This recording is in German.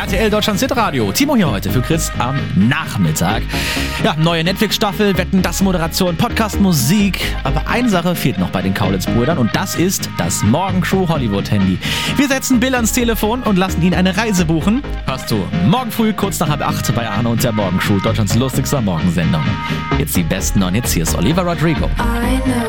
RTL Deutschland Hitradio. Timo hier heute für Chris am Nachmittag. Ja, neue Netflix-Staffel, Wetten, das Moderation, Podcast, Musik. Aber eine Sache fehlt noch bei den Kaulitz-Brüdern und das ist das Morgencrew Hollywood-Handy. Wir setzen Bill ans Telefon und lassen ihn eine Reise buchen. Hörst du morgen früh kurz nach 7:30 bei Arno und der Morgencrew, Deutschlands lustigster Morgensendung. Jetzt die besten neuen Hits. Hier ist Olivia Rodrigo.